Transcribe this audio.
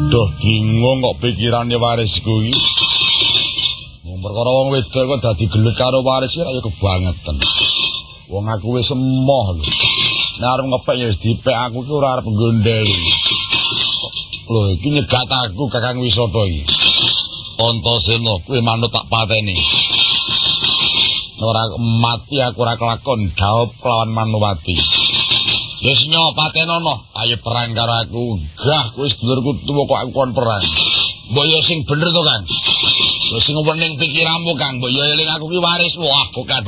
Duh, bingung kok pikirane warisku iki. Wong perkara wong wedok kok dadi gelut karo waris ya kebangetan. Wong aku wis emoh lho. Nek arep ngepek ya wis dipek aku ki ora arep nggondeli. Lho iki nyegat aku Kakang Wisata iki. Antasena kuwi manut tak pateni. Ora mati aku ora kelakon dhaup lawan Manowati. Wis nyopatenono, ayo perang karo aku. Gah, wis dulurku tuwa kok aku kon perang. Mbok yo sing bener to, Kang. Wis sing wening pikiranmu, Kang. Mbok yo eling aku ki warismu. Wah, kok